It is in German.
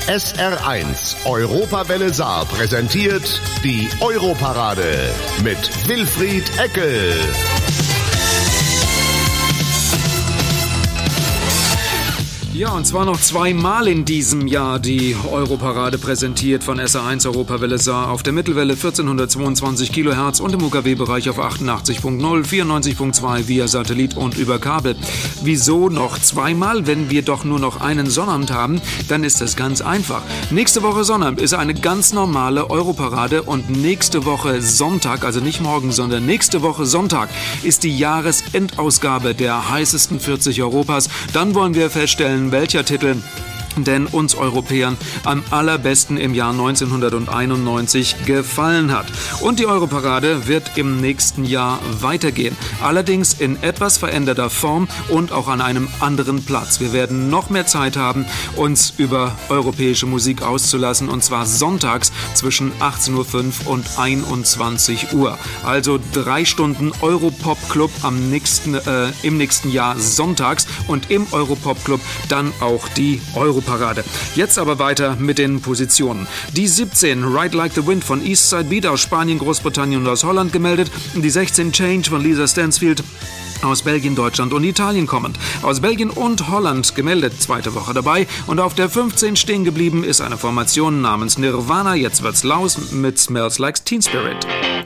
SR1 Europawelle Saar präsentiert die Europarade mit Wilfried Eckel. Ja, und zwar noch zweimal in diesem Jahr die Europarade präsentiert von SR1 Europawelle Saar auf der Mittelwelle 1422 kHz und im UKW-Bereich auf 88.0, 94.2 via Satellit und über Kabel. Wieso noch zweimal? Wenn wir doch nur noch einen Sonnabend haben, dann ist das ganz einfach. Nächste Woche Sonnabend ist eine ganz normale Europarade und nächste Woche Sonntag, also nicht morgen, sondern nächste Woche Sonntag, ist die Jahresendausgabe der heißesten 40 Europas. Dann wollen wir feststellen, welcher Titel denn uns Europäern am allerbesten im Jahr 1991 gefallen hat. Und die Europarade wird im nächsten Jahr weitergehen. Allerdings in etwas veränderter Form und auch an einem anderen Platz. Wir werden noch mehr Zeit haben, uns über europäische Musik auszulassen, und zwar sonntags zwischen 18.05 Uhr und 21 Uhr. Also 3 Stunden Europop-Club im nächsten Jahr sonntags und im Europop-Club dann auch die Europarade. Jetzt aber weiter mit den Positionen. Die 17 Ride Like the Wind von Eastside Beat aus Spanien, Großbritannien und aus Holland gemeldet. Die 16 Change von Lisa Stansfield aus Belgien, Deutschland und Italien kommend. Aus Belgien und Holland gemeldet, zweite Woche dabei. Und auf der 15 stehen geblieben ist eine Formation namens Nirvana. Jetzt wird's laut mit Smells Like Teen Spirit.